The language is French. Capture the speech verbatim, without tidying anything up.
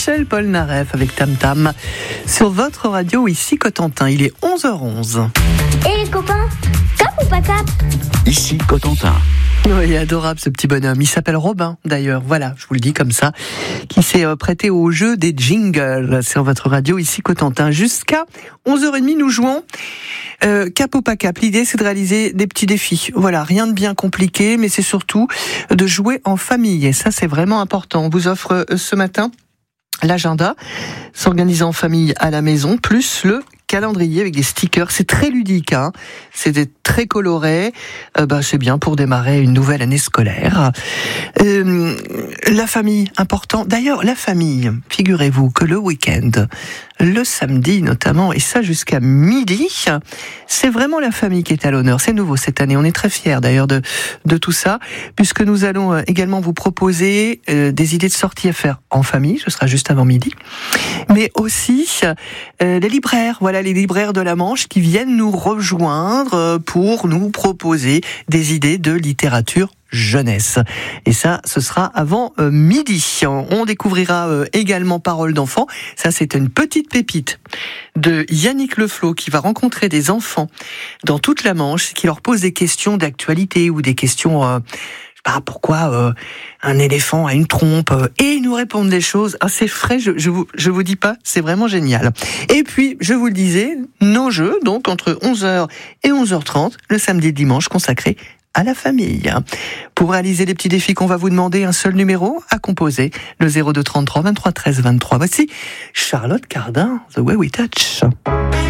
Michel Polnareff avec Tam Tam sur votre radio ici Cotentin. Il est onze heures onze. Et les copains, cap ou pas cap? Ici Cotentin. Oui, il est adorable ce petit bonhomme. Il s'appelle Robin d'ailleurs, voilà, je vous le dis comme ça, qui s'est prêté au jeu des jingles sur votre radio ici Cotentin. Jusqu'à onze heures trente, nous jouons euh, cap ou pas cap. L'idée, c'est de réaliser des petits défis. Voilà, rien de bien compliqué, mais c'est surtout de jouer en famille. Et ça, c'est vraiment important. On vous offre euh, ce matin l'agenda, s'organiser en famille à la maison, plus le calendrier avec des stickers. C'est très ludique, hein. C'est très coloré. Euh, bah, c'est bien pour démarrer une nouvelle année scolaire. Euh, la famille, important. D'ailleurs, la famille, figurez-vous que le week-end, le samedi notamment, et ça jusqu'à midi, c'est vraiment la famille qui est à l'honneur. C'est nouveau cette année. On est très fiers d'ailleurs de, de tout ça, puisque nous allons également vous proposer euh, des idées de sorties à faire en famille. Ce sera juste avant midi. Mais aussi euh, les libraires. Voilà, les libraires de la Manche qui viennent nous rejoindre pour nous proposer des idées de littérature jeunesse. Et ça, ce sera avant euh, midi. On découvrira euh, également Paroles d'enfants. Ça, c'est une petite pépite de Yannick Leflot qui va rencontrer des enfants dans toute la Manche, qui leur pose des questions d'actualité ou des questions... Euh, Ah, pourquoi euh, un éléphant a une trompe euh, et ils nous répondent des choses assez frais, je, je vous je vous dis pas, c'est vraiment génial. Et puis, je vous le disais, nos jeux, donc entre onze heures et onze heures trente, le samedi et dimanche, consacrés à la famille. Pour réaliser les petits défis qu'on va vous demander, un seul numéro à composer, le zéro deux trente-trois vingt-trois treize vingt-trois. Voici Charlotte Cardin, The Way We Touch.